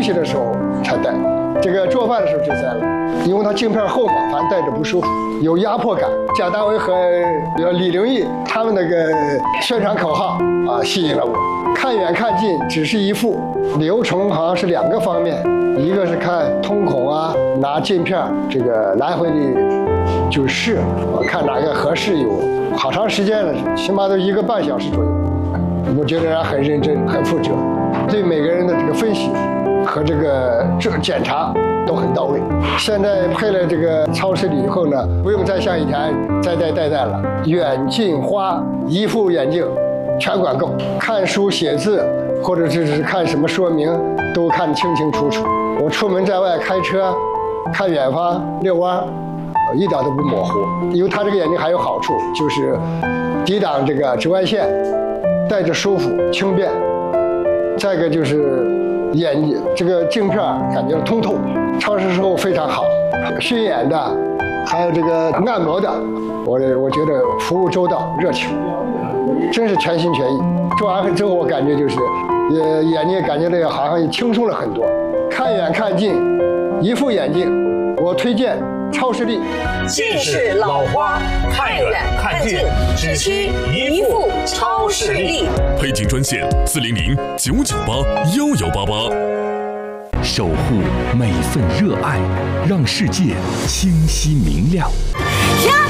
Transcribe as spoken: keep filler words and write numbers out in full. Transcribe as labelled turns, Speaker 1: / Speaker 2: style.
Speaker 1: 东西的时候才戴，这个做饭的时候就摘了，因为它镜片厚嘛，反正戴着不舒服，有压迫感。贾大为和比如李玲玉他们那个宣传口号啊，吸引了我。看远看近只是一副，流程好像是两个方面，一个是看瞳孔啊，拿镜片这个来回的就试，看哪个合适，有好长时间了，起码都一个半小时左右。我觉得人很认真，很负责，对每个人的这个分析和这个这检查都很到位。现在配了这个超视力以后呢，不用再像以前再戴戴戴了，远近花一副眼镜全管够，看书写字或者是看什么说明都看清清楚楚。我出门在外开车，看远方遛弯，一点都不模糊。因为它这个眼镜还有好处，就是抵挡这个紫外线，戴着舒服轻便。再一个就是眼这个镜片感觉通透，超视时候非常好，熏眼的，还有这个按摩的，我我觉得服务周到热情，真是全心全意。做完之后我感觉就是也眼睛感觉这个好像轻松了很多，看远看近一副眼镜，我推荐超视力。
Speaker 2: 近视老花，看远看近只需一副超视力。
Speaker 3: 配镜专线四零零九九八幺幺八八。
Speaker 4: 守护每份热爱，让世界清晰明亮。